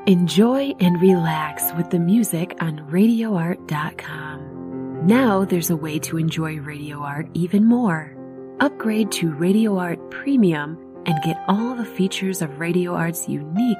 Enjoy and relax with the music on RadioArt.com. Now there's a way to enjoy Radio Art even more. Upgrade to Radio Art Premium and get all the features of Radio Art's unique